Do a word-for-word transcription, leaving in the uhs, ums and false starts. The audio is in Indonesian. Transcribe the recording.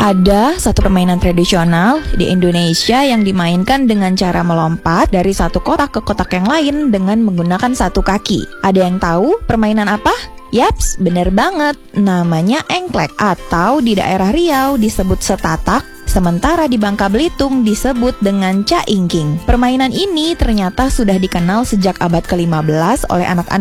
Ada satu permainan tradisional di Indonesia yang dimainkan dengan cara melompat dari satu kotak ke kotak yang lain dengan menggunakan satu kaki. Ada yang tahu permainan apa? Yaps, bener banget. Namanya engklek atau di daerah Riau disebut setatak, sementara di Bangka Belitung disebut dengan caingking. Permainan ini ternyata sudah dikenal sejak abad ke lima belas oleh anak-anak